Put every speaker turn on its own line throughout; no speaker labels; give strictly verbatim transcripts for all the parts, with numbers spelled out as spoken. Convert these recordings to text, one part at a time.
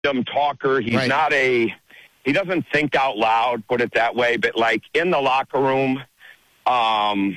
random talker. He's
right.
not a, he doesn't think out loud, put it that way, but like in the locker room, um,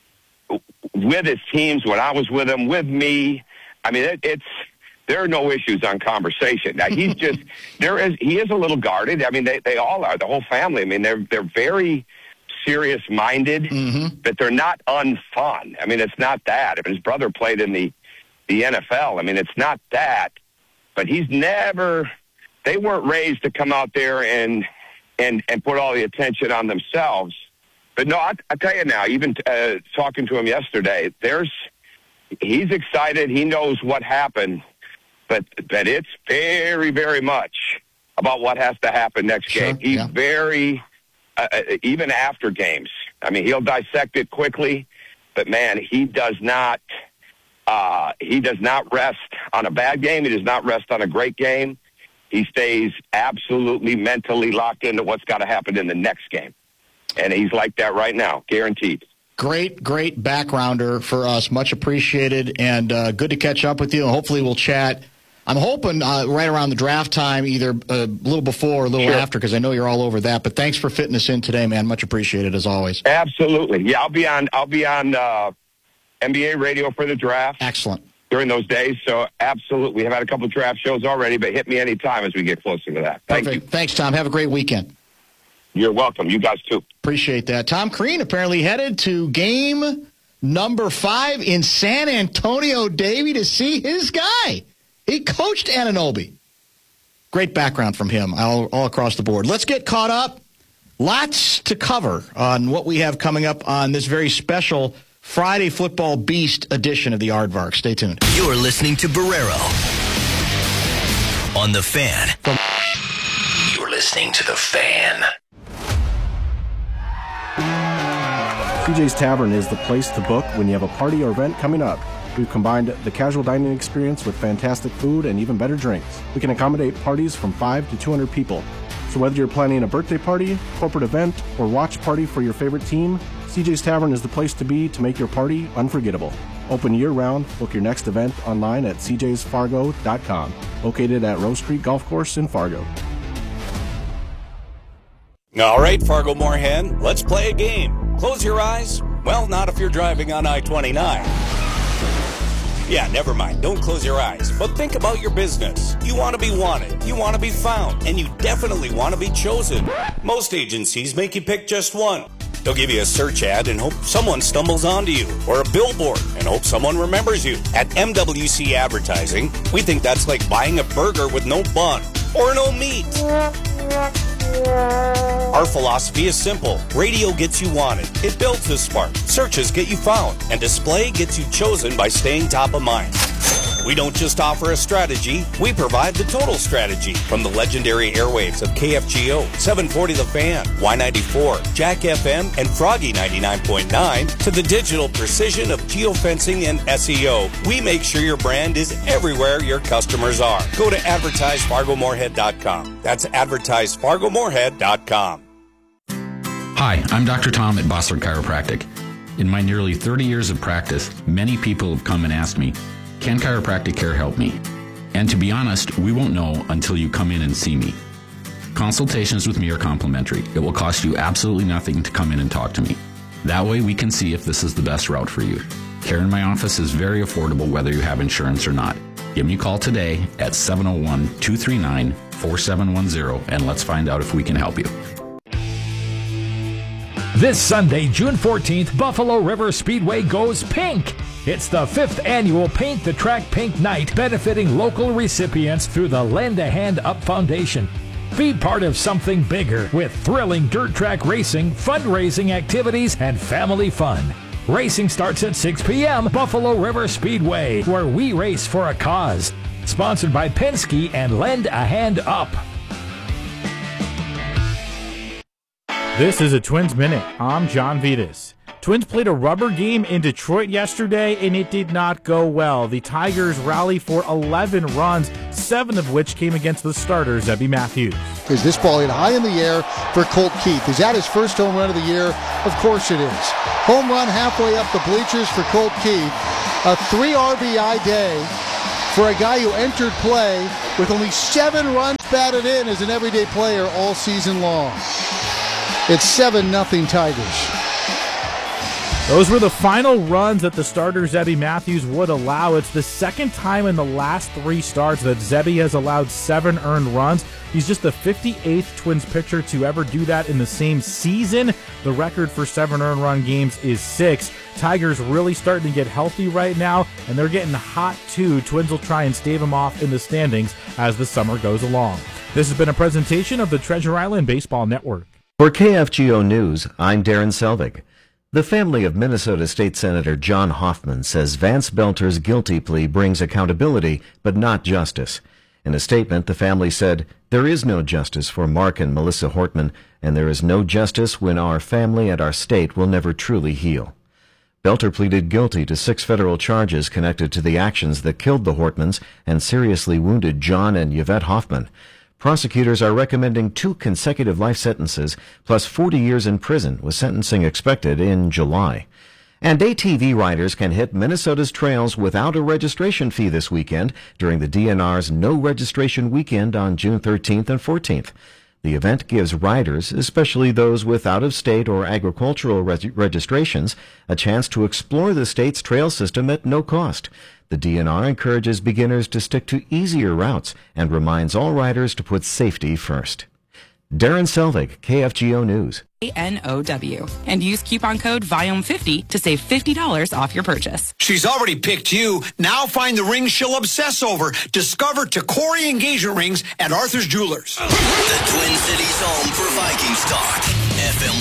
with his teams, when I was with him, with me, I mean, it, it's, there are no issues on conversation. Now, he's just, there is, he is a little guarded. I mean, they, they all are, the whole family. I mean, they're, they're very serious-minded,
mm-hmm.
but they're not unfun. I mean, it's not that. If his brother played in the, the N F L, I mean, it's not that. But he's never, they weren't raised to come out there and and, and put all the attention on themselves. But no, I, I tell you now, even uh, talking to him yesterday, there's, he's excited. He knows what happened, but, but it's very, very much about what has to happen next
sure,
game. He's
yeah.
very, uh, even after games, I mean, he'll dissect it quickly, but man, he does not, Uh, he does not rest on a bad game. He does not rest on a great game. He stays absolutely mentally locked into what's got to happen in the next game. And he's like that right now, guaranteed.
Great, great backgrounder for us. Much appreciated, and uh, good to catch up with you. Hopefully we'll chat. I'm hoping uh, right around the draft time, either a little before or a little
sure.
after, because I know you're all over that. But thanks for fitting us in today, man. Much appreciated, as always.
Absolutely. Yeah, I'll be on, I'll be on uh, N B A radio for the draft.
Excellent.
During those days, so absolutely. We've had a couple of draft shows already, but hit me anytime as we get closer to that. Thank
Perfect.
you.
Thanks, Tom. Have a great weekend.
You're welcome. You guys, too.
Appreciate that. Tom Crean apparently headed to game number five in San Antonio, Davey, to see his guy. He coached Anunoby. Great background from him all, all across the board. Let's get caught up. Lots to cover on what we have coming up on this very special Friday Football Beast edition of the Aardvark. Stay tuned.
You're listening to Barrero on The Fan. From- You're listening to The Fan.
C J's Tavern is the place to book when you have a party or event coming up. We've combined the casual dining experience with fantastic food and even better drinks. We can accommodate parties from five to two hundred people. So whether you're planning a birthday party, corporate event, or watch party for your favorite team, C J's Tavern is the place to be to make your party unforgettable. Open year-round. Book your next event online at c j's fargo dot com. Located at Rose Street Golf Course in Fargo.
All right, Fargo-Moorhead, let's play a game. Close your eyes. Well, not if you're driving on I twenty-nine. Yeah, never mind. Don't close your eyes. But think about your business. You want to be wanted. You want to be found. And you definitely want to be chosen. Most agencies make you pick just one. They'll give you a search ad and hope someone stumbles onto you, or a billboard and hope someone remembers you. At M W C Advertising, we think that's like buying a burger with no bun or no meat. Our philosophy is simple. Radio gets you wanted. It builds the spark. Searches get you found. And display gets you chosen by staying top of mind. We don't just offer a strategy, we provide the total strategy. From the legendary airwaves of K F G O, seven forty The Fan, Y ninety-four, Jack F M, and Froggy ninety-nine point nine, to the digital precision of geofencing and S E O, we make sure your brand is everywhere your customers are. Go to advertise fargo moorhead dot com. That's advertise fargo moorhead dot com.
Hi, I'm Doctor Tom at Bossler Chiropractic. In my nearly thirty years of practice, many people have come and asked me, can chiropractic care help me? And to be honest, we won't know until you come in and see me. Consultations with me are complimentary. It will cost you absolutely nothing to come in and talk to me. That way we can see if this is the best route for you. Care in my office is very affordable whether you have insurance or not. Give me a call today at seven oh one, two three nine, four seven one zero and let's find out if we can help you.
This Sunday, June fourteenth, Buffalo River Speedway goes pink. It's the fifth annual Paint the Track Pink Night, benefiting local recipients through the Lend a Hand Up Foundation. Be part of something bigger with thrilling dirt track racing, fundraising activities, and family fun. Racing starts at six p.m. Buffalo River Speedway, where we race for a cause. Sponsored by Penske and Lend a Hand Up.
This is a Twins Minute. I'm John Vitas. Twins played a rubber game in Detroit yesterday, and it did not go well. The Tigers rally for eleven runs, seven of which came against the starter, Zebby Matthews.
Is this ball hit high in the air for Colt Keith? Is that his first home run of the year? Of course it is. Home run halfway up the bleachers for Colt Keith. A three R B I day for a guy who entered play with only seven runs batted in as an everyday player all season long. It's seven nothing Tigers.
Those were the final runs that the starter Zebby Matthews would allow. It's the second time in the last three starts that Zebby has allowed seven earned runs. He's just the fifty-eighth Twins pitcher to ever do that in the same season. The record for seven earned run games is six. Tigers really starting to get healthy right now, and they're getting hot too. Twins will try and stave them off in the standings as the summer goes along. This has been a presentation of the Treasure Island Baseball Network.
For K F G O News, I'm Darren Selvig. The family of Minnesota State Senator John Hoffman says Vance Belter's guilty plea brings accountability, but not justice. In a statement, the family said, "There is no justice for Mark and Melissa Hortman, and there is no justice when our family and our state will never truly heal." Belter pleaded guilty to six federal charges connected to the actions that killed the Hortmans and seriously wounded John and Yvette Hoffman. Prosecutors are recommending two consecutive life sentences plus forty years in prison, with sentencing expected in July. And A T V riders can hit Minnesota's trails without a registration fee this weekend during the D N R's No Registration Weekend on June thirteenth and fourteenth. The event gives riders, especially those with out-of-state or agricultural reg- registrations, a chance to explore the state's trail system at no cost. The D N R encourages beginners to stick to easier routes and reminds all riders to put safety first. Darren Selvig, K F G O News.
N O W. And use coupon code V O L U M E fifty to save fifty dollars off your purchase.
She's already picked you. Now find the ring she'll obsess over. Discover Tacori engagement rings at Arthur's Jewelers.
The Twin Cities home for Vikings talk. F M